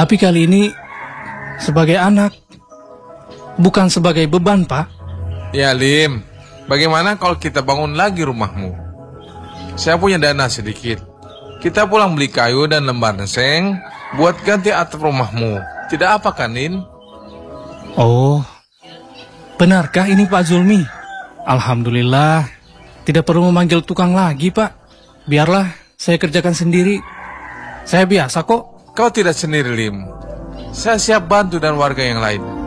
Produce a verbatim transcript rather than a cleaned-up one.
Tapi kali ini sebagai anak, bukan sebagai beban, Pak. Ya, Lim. Bagaimana kalau kita bangun lagi rumahmu? Saya punya dana sedikit. Kita pulang beli kayu dan lembar seng buat ganti atap rumahmu. Tidak apa kan, Lin? Oh, benarkah ini Pak Zulmi? Alhamdulillah, tidak perlu memanggil tukang lagi, Pak. Biarlah saya kerjakan sendiri. Saya biasa kok. Kau tidak sendiri, Lim. Saya siap bantu dan warga yang lain.